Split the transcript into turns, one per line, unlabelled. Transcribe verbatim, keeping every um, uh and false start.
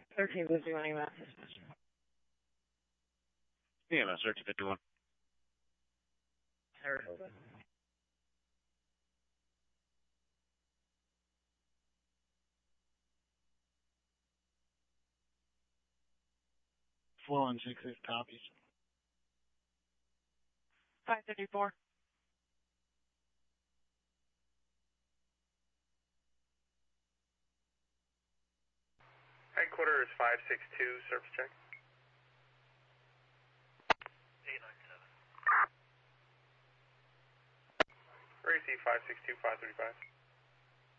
thirteen fifty-one E M S.
E M S thirteen fifty-one.
four one six six copies.
five fifty-four.
Headquarters five six two, service check.
eight nine seven.
Receive five six two, five thirty-five.